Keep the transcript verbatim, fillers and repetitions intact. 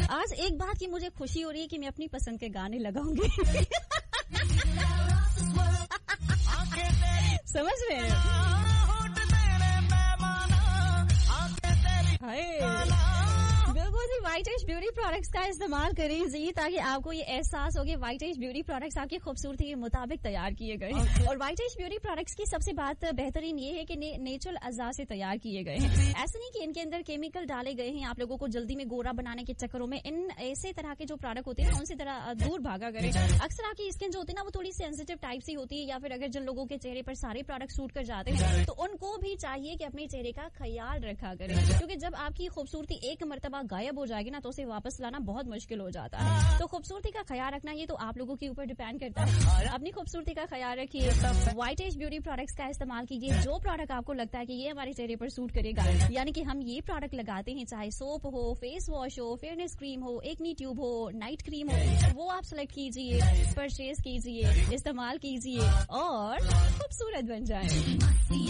आज एक बात की मुझे खुशी हो रही है कि मैं अपनी पसंद के गाने लगाऊंगी। समझ रहे हैं? बिल्कुल जी, व्हाइट एज ब्यूटी प्रोडक्ट्स का इस्तेमाल करें जी, ताकि आपको ये एहसास हो कि व्हाइट एज ब्यूटी प्रोडक्ट्स आपकी खूबसूरती के मुताबिक तैयार किए गए हैं। और व्हाइट एज ब्यूटी प्रोडक्ट्स की सबसे बात बेहतरीन ये है कि ने, नेचुरल अज़ा से तैयार किए गए हैं। ऐसा नहीं कि इनके अंदर केमिकल डाले गए हैं आप लोगों को जल्दी में गोरा बनाने के चक्करों में। इन ऐसे तरह के जो प्रोडक्ट होते हैं उनसे तरह दूर भागा करें। अक्सर आपकी स्किन जो होती है ना वो थोड़ी सेंसिटिव टाइप सी होती है, या फिर अगर जिन लोगों के चेहरे पर सारे प्रोडक्ट सूट कर जाते हैं तो उनको भी चाहिए कि अपने चेहरे का ख्याल रखा करें, क्योंकि जब आपकी खूबसूरती एक मर्तबा गायब हो जाएगी ना तो उसे वापस लाना बहुत मुश्किल हो जाता है। तो खूबसूरती का ख्याल रखना ये तो आप लोगों के ऊपर डिपेंड करता है। अपनी खूबसूरती का ख्याल रखिए, व्हाइट एज ब्यूटी प्रोडक्ट्स का इस्तेमाल कीजिए। जो प्रोडक्ट आपको लगता है कि ये हमारे चेहरे पर सूट करेगा, यानी कि हम ये प्रोडक्ट लगाते हैं, चाहे सोप हो, फेस वॉश हो, फेयरनेस क्रीम हो, एक्नी ट्यूब हो, नाइट क्रीम हो, वो आप सेलेक्ट कीजिए, परचेज कीजिए, इस्तेमाल कीजिए और खूबसूरत बन जाए।